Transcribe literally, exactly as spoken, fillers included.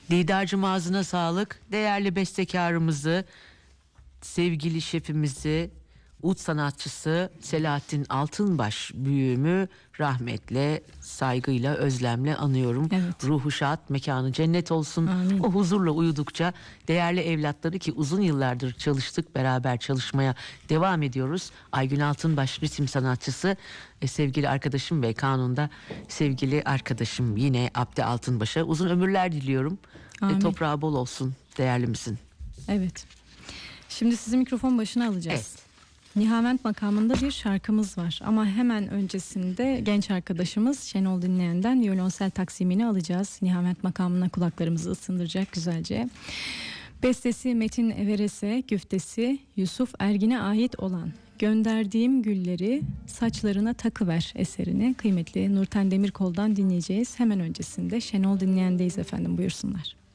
Lidar'cığım ağzına sağlık. Değerli bestekarımızı, sevgili şefimizi, ud sanatçısı Selahattin Altınbaş büyüğümü rahmetle, saygıyla, özlemle anıyorum. Evet. Ruhu şad, mekanı cennet olsun. Amin. O huzurla uyudukça değerli evlatları ki uzun yıllardır çalıştık, beraber çalışmaya devam ediyoruz. Aygün Altınbaş ritim sanatçısı, e, sevgili arkadaşım ve kanunda sevgili arkadaşım yine Abdi Altınbaş'a uzun ömürler diliyorum. E, toprağı bol olsun, değerli misin? Evet. Şimdi sizi mikrofon başına alacağız. Evet. Nihavent makamında bir şarkımız var ama hemen öncesinde genç arkadaşımız Şenol Dinleyen'den violonsel taksimini alacağız. Nihavent makamına kulaklarımızı ısındıracak güzelce. Bestesi Metin Everes'e, güftesi Yusuf Ergin'e ait olan Gönderdiğim Gülleri Saçlarına Takıver eserini kıymetli Nurten Demirkol'dan dinleyeceğiz. Hemen öncesinde Şenol Dinleyen'deyiz efendim, buyursunlar.